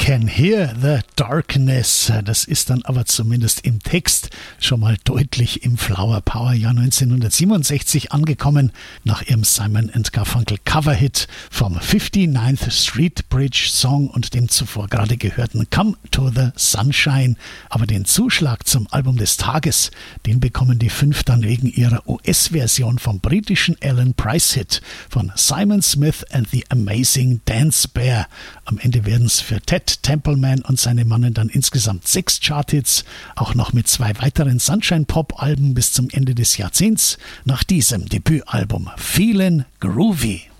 Can Hear the Darkness. Das ist dann aber zumindest im Text schon mal deutlich im Flower Power Jahr 1967 angekommen, nach ihrem Simon & Garfunkel Coverhit vom 59th Street Bridge Song und dem zuvor gerade gehörten Come to the Sunshine. Aber den Zuschlag zum Album des Tages, den bekommen die fünf dann wegen ihrer US-Version vom britischen Alan Price-Hit von Simon Smith and the Amazing Dance Bear. Am Ende werden es für Ted Templeman und seine Mannen dann insgesamt 6 Charthits, auch noch mit 2 weiteren Sunshine-Pop-Alben bis zum Ende des Jahrzehnts, nach diesem Debütalbum Feelin' Groovy.